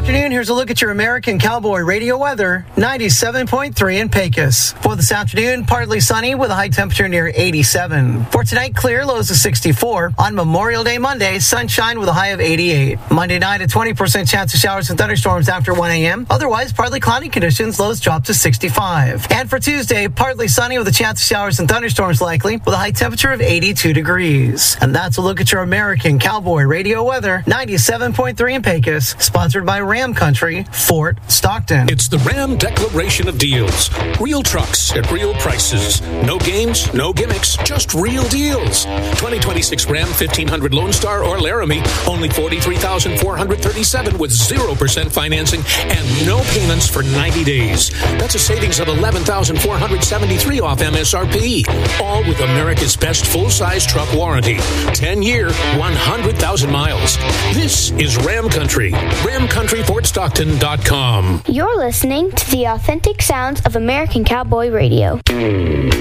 afternoon, here's a look at your American Cowboy radio weather. 97.3 in Pecos. For this afternoon, partly sunny with a high temperature near 87. For tonight, clear, lows of 64. On Memorial Day Monday, sunshine with a high of 88. Monday night, a 20% chance of showers and thunderstorms after 1 a.m. Otherwise, partly cloudy conditions, lows drop to 65. And for Tuesday, partly sunny with a chance of showers and thunderstorms likely with a high temperature of 82 degrees. And that's a look at your American Cowboy radio weather. 97.3 in Pecos. Sponsored by Ram Country, Fort Stockton. It's the Ram Declaration of Deals. Real trucks at real prices. No games, no gimmicks, just real deals. 2026 Ram 1500 Lone Star or Laramie, only $43,437 with 0% financing and no payments for 90 days. That's a savings of $11,473 off MSRP. All with America's best full-size truck warranty. 10-year, 100,000 miles. This is Ram Country. RamCountryFortStockton.com. You're listening to the authentic sounds of American Cowboy Radio.